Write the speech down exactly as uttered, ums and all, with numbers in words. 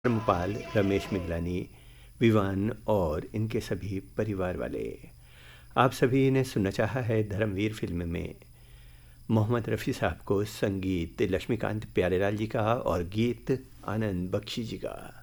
धर्मपाल, रमेश मिगलानी, विवान और इनके सभी परिवार वाले। आप सभी ने सुनना चाहा है धर्मवीर फिल्म में मोहम्मद रफ़ी साहब को संगीत लक्ष्मीकांत प्यारेलाल जी का और गीत आनंद बख्शी जी का।